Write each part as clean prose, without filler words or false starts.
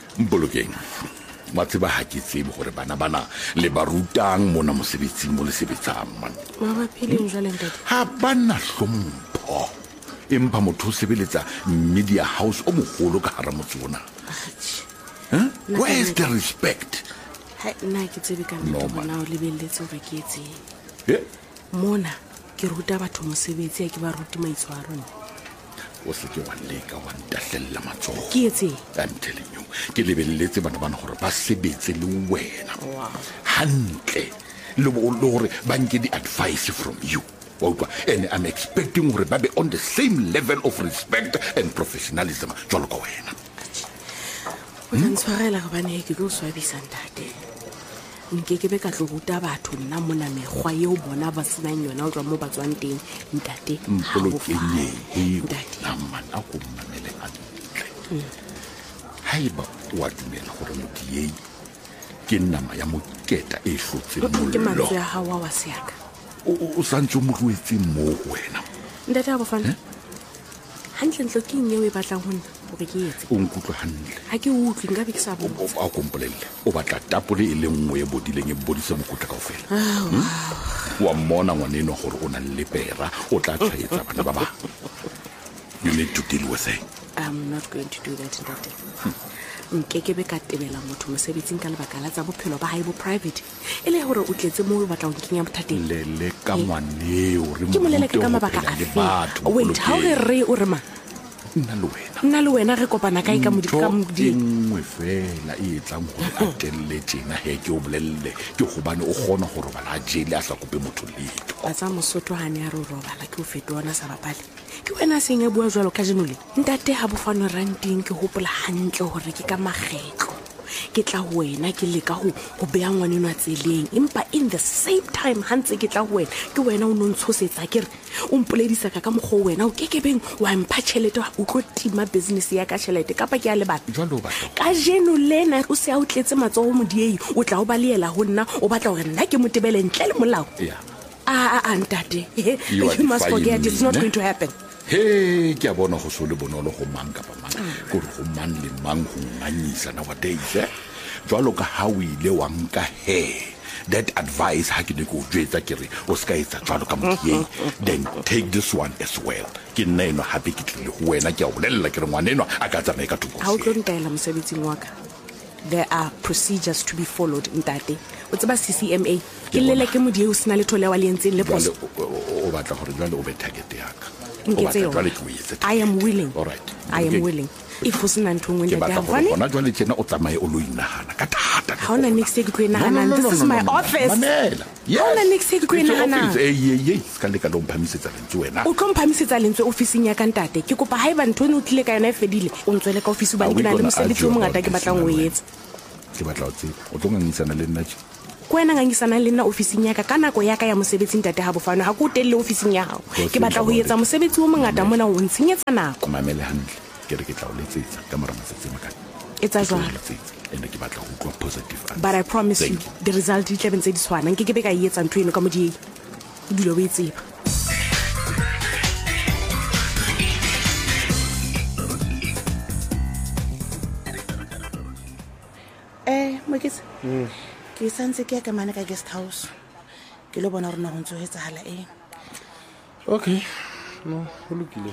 Mbolokeng wa tseba ha ke tsebe gore bana le ba rutang mona mosebetsing mo le sebetsang man. Mabaphileng jwale ntate. Ha bana hlompho empa motho o sebeletsa media house o mogolo ka hara motse ona. Where is the respect? Hai nna ke tsebe ka nnete bona o lebelletse hore ke etseng. Mona ke ruta batho mosebetsi ya ke ba ruti maitshwaro. O se ke wa leka wa ntahlella matsoho. Ke etseng? I'm telling you ke lebelletse bana gore ba sebetse le wena hantle le gore ba nke di advice from you. And I'm expecting hore ba be on the same level of respect and professionalism jwalo ka wena. O ntshwarela go bane ke go swabisa ntate. Nke ke be ka tlo ruta batho nna mona mekgwa eo bona ba senang yona o tswa mo batswang teng ntate. Mpolokenye la man a go mamele hantle. Haiba wa dumela gore motho ye ke nama ya moketa e hlotseng mollo. Ke mantswe ya hawa wa seaka. O santse mo ruetse mo wena. Ntate a bofana. Hantle ntlo ke nyewe e batlang ho nna hore ke etse. O nkutlwa hantle. Ha ke utlwe nka be ke sa bona. A kompolelle. O batla tapole e le nngwe e bodileng e bodisa mokutla kaofela. Wa mmona ngwaneno gore o na le pera o tla tshwaetsa bana ba bang. You need to deal with it. I'm not going to do that ntate. Nke be ka tebela motho mosebetsing ka lebaka la tsa bophelo ba hae bo private ele hore o tletse mo batla go kenya bothateng lele ka ngwaneo re mo ke molele ka mabaka a fe wait how re o re ma nna le wena re kopana kae ka modi ka modi nngwe fela e tlang go atelle tsena he ke o bolelle ke go bane o gona go robala jele a sa kope motho letho ba tsa mosotho ha ne a re robala ke o fetona sa bapale ke wena seng e bua jwalo ka jenole ntate ha bofano ranting ke hopola hantle hore ke ka magetlo ke tla wena ke leka ho beya ngwaneno a tseleng empa in the same time hantse ke tla wena ke wena o nontshosetsa ke re o mpoledisa ka mogho wena o kekebeng wa mpha chelete o tlo tima business ya ka chelete kapa ke a le batho jwalo batho ka jeno lena o se a utletse matsogo modiei o tla o baleela ho nna o batla hore nna ke motebele ntle le molao ntate you must forget it's not going to happen. Hey, ke a bona go so le bonolo go mang kapa mang go re go mang le mang go nganyisa nowadays jwalo ka ha o ile wa nka that advice ha ke ne go jwetsa ke re o ska etsa jwalo ka motho then take this one as well ke nna eno happy ke tlile go wena ke a bolella ke re ngwaneno a ka tsamae ka thoko ha o tlo ntela mosebetsing wa ka there are procedures to be followed ntate o tseba CCMA ke lele ke modi o sina le thole wa le entseng le poso o batla gore jwale o be target ya ka I am willing. All right. I am willing. If was not to win the Gavani, ona jwale tjena o tsamaye o lo inahana ka thata. Ha ona next week go inahana. This is my office. Yes. Ha ona next week go inahana. Yes, ka le ka lo mphamisetsa lentswe wena. O tlo mphamisetsa lentswe office ya ka ntate. Ke kopa haeba ntho ne o tlile ka yona e fedile. O ntswele ka office ba dina le mosebetsi o mongata ke batlang o etsa. Ke batla o tseba. O tlo ngangisana le nna tje. Kwena ngangisana le nna ofising ya ka nako ya ka ya mosebetsi ntate ha bofano ha go telle ofising ya hao ke batla ho etsa mosebetsi o mongata mona o ntshenyetsa nako mamele hantle ke re ke tla o letsetsa ka mora matsatsi makana etsa jwalo ene ke batla go utlwa positive answer but I promise you the result di tla bentse di tshwana nke ke be ka etsa ntho eno ka modiei o dilo o etseba moketsa ke santse ke ya ka mane ka guest house ke lo bona rona go ntse ho etsahala okay no go lokile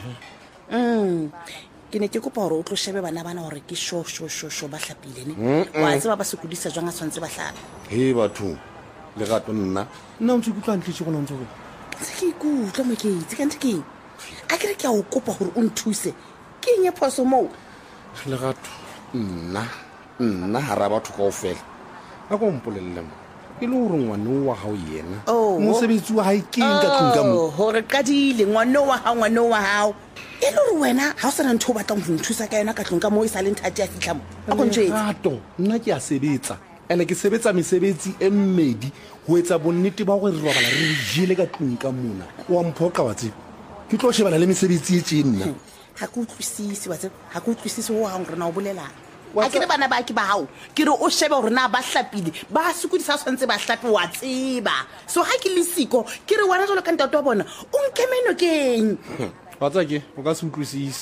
ke ne ke kopa hore o tlo shebe bana hore ke sho ba hlapile ne wa tseba ba se kudisa jwang a tshwantse ba hlapa batho le gato nna o ntse kutlwa ntle go ntse go ke ikutla moketsi ka ntse ke a ke re ke a o kopa hore o nthuse ke nye phoso mo le gato nna hara batho kaofela a go mpolelle mo ke le hore ngwane wa hao yena mosebetsi wa hae ke ka tlunga mo hore qadile ngwane wa hao e le hore wena ha o sa ntho o batlang go nthusa ka yona ka tlunga mo e sa le nthati ya fitla mo a go ntse gato nna ke a sebetsa ene ke sebetsa mesebetsi e mmedi ho etsa bonnete ba gore re robala re jile ka tlunga mona wa mphoqa wa tseba ke tlo shebana le mesebetsi e tšenna ha ke utlwisisi ho hang rena o bolela a ke re bana ba ke ba hao ke re o shebe hore na ba hlapile ba sukudisa tshwantse ba hlape wa tseba so ha ke le siko ke re wena jalo ka ntate wa bona o nkemeno keng wa tsa ke o ka se utlwisise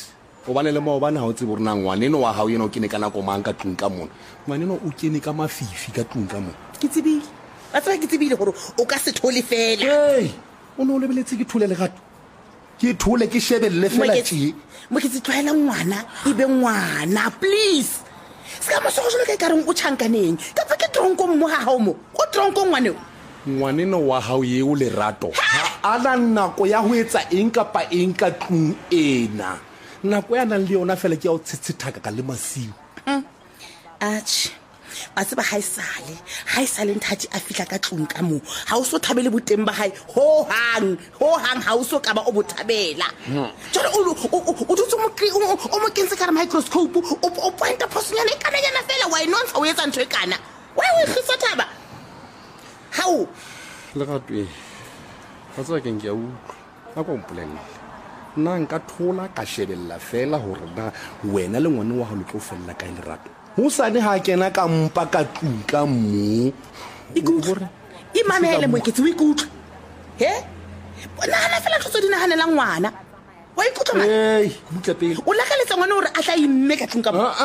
o bane le maobane ha o tsebe rena ngwaneno wa hao yena o kene ka nako mang ka tlung ka mona ngwaneno o kene ka mafifi ka tlung ka mona ke tsebile ba tseba ke tsebile gore o ka se thole fela o ne o lebeletse ke thole legato ke thole ke shebelle fela tee mo ke tloela ngwana e be ngwana please ska mo so jole ka reng o tšhankaneng ka fa ke tronko mo ga hao mo o tronko ngwaneo ngwaneno wa hao yeo Lerato ha ana nako ya ho etsa eng kapa eng ka tlung ena nako ya nang le yona fela ke ya o tshitsithaka ka le masiu ach a tseba haisale nthati a fihla ka tlung ka mo ha o so thabele boteng ba hae ho hang ha o so ka ba o bothabela jalo o dutse o mo kentse ka microscope o pointa phosonyana e kana yana fela wa inontsha o etsa ntho e kana wa o khisa thaba hao Lerato ba tsaka ke ya utlwa a go mpolella nna nka thola ka shebella fela hore na wena le ngwane wa hao le tlo fella ka Lerato ho sane ha kena ka mpa ka tlung ka mo ikutla imamele mo ke tse o ikutla bona hana fela tso di nahanela ngwana wa ikutla kutla pele o lakaletsa ngwana hore a tla imme ka tlung ka mo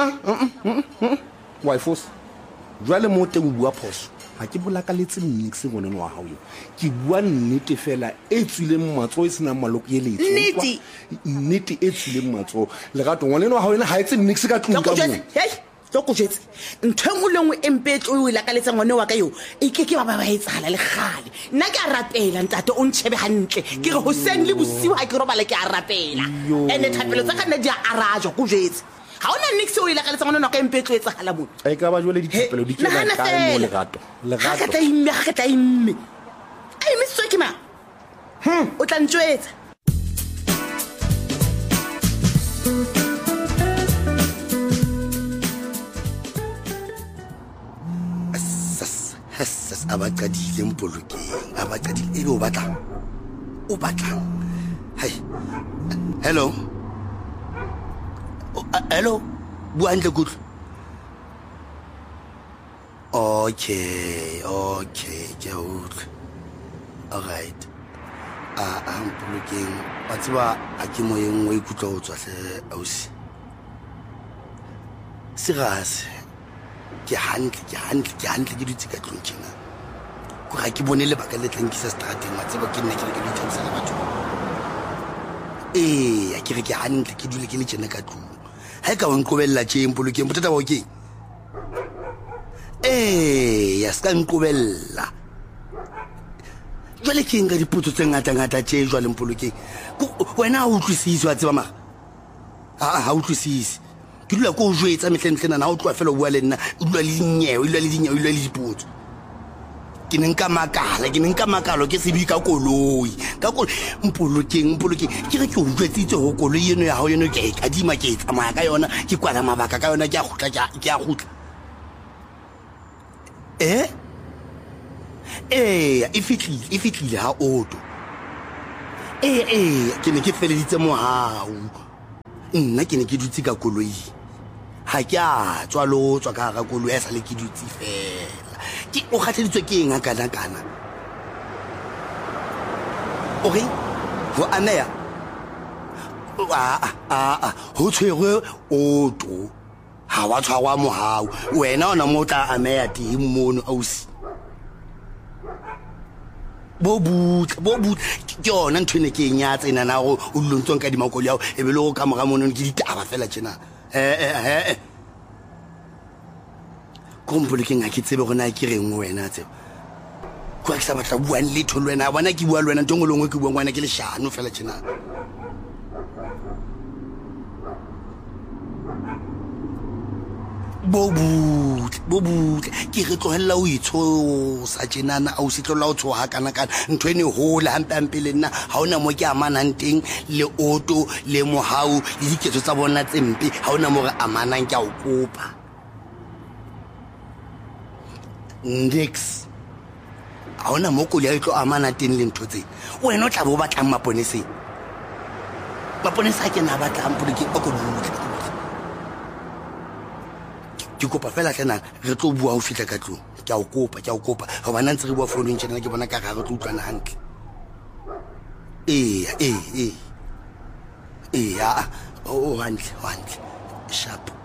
wife jwale mo teng o bua phoso ha ke bolakaletse mix ngwana wa hao ke bua nnete fela e tswileng matso e sena maloko ye letso nnete e tswileng matso Lerato ngwana wa hao ena ha etse mix ka tlung ka mo go jetse ntho e lengwe empetlo o ilakaletsa ngwane wa ka yo e ke ba etsala le gale nna ke a rapela ntate o ntshebe hantle ke re ho seng le bosiwa ha ke robala ke a rapela ene thapelo tsa ka nna di a arajwa go jetse ha ona nix o ilakaletsa ngwane wa ka empetlo e tsagala mo e ka ba jole dithapelo di tsela ka mo Lerato ka tla imme ai mitswe ke ma o tla ntjwetsa abaqadile mpolokeng abaqadile ebe o batlang hai hello buantle kutlo okay ke utlwa alright mpolokeng wa tseba a ke moyeng wa ikutlwa o tswa hle ausi serious ke hantle ke dutse ka tlong tjena go ga ke bone lebaka le tlankisa strateng wa tseba ke nna ke re ke ditshantsa le batho a ke re ke hantle ke dule ke le tjena ka tlong ha ka o nqobella tjeng polokeng bothata bo ke ya ska nqobella jwale ke nga dipotso tse ngata tje jwale mpolokeng wena o utlwisisi wa tseba mara ha utlwisisi ke dula ko o jwetsa metlentlena na o tloa fela o bua le nna o dula le dinyewe o dula le dipotso ke ne nka makalo ke sebi ka koloi mpolokeng ke re ke o jwetsitse ho koloi eno ya hao eno ke e kadima ke e tsamaya ka yona ke kwala mabaka ka yona ke a gutla e fitlile ha oto ke ne ke feleditse mohau nna ke ne ke dutse ka koloi ha ke a tswa lo tswa ka ga koloi a sale ke dutse fela ke o kgatleditswe ke eng kana okay ho aneya ho tshwerwe oto ha wa tshwarwa mohau wena ona mo tla ameya teng mono ausi bobut ke yona ntho ne ke nyatsa ena na go o lontsong ka dimakolo yao e be le go ka moga mono ke ditaba fela tjena kompole ke nga ke tsebe gona ke reng wena tsebe go a ke sa batla buang le tholo wena bona ke bua le wena ntong lengwe ke bua ngwana ke le shano fela tjena bobut ke re tlohella o itshosa tjenana a o se tlola o tshoha kana ntho ene hola hampe le nna ha ona mo ke amanang teng le oto le mohau le diketso tsa bona tse mpe ha ona mo re amanang ke a o kopa next ha ona mo ko le tlo amana teng le ntho tse wena o tla bo batlang maponesa ke na batlang poleke o ko butla ke kopa fela tlana re tlo bua o fitla ka tlong ke a o kopa go bana ntse re bua phone tjena ke bona ka ga re tlo utlwana hantle o hantle sharp